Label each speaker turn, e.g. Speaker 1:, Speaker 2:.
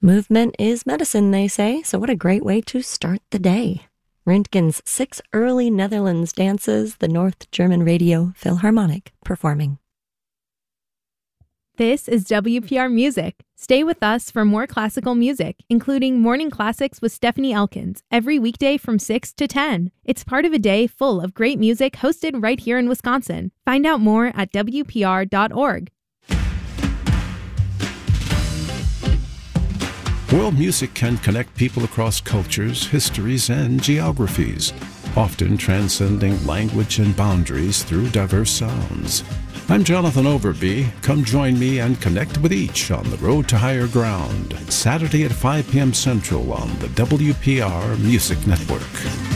Speaker 1: Movement is medicine, they say, so what a great way to start the day. Röntgen's 6 early Netherlands dances, the North German Radio Philharmonic performing.
Speaker 2: This is WPR Music. Stay with us for more classical music, including Morning Classics with Stephanie Elkins, every weekday from 6 to 10. It's part of a day full of great music hosted right here in Wisconsin. Find out more at WPR.org.
Speaker 3: World music can connect people across cultures, histories, and geographies, often transcending language and boundaries through diverse sounds. I'm Jonathan Overby. Come join me and connect with each on the Road to Higher Ground, Saturday at 5 p.m. Central on the WPR Music Network.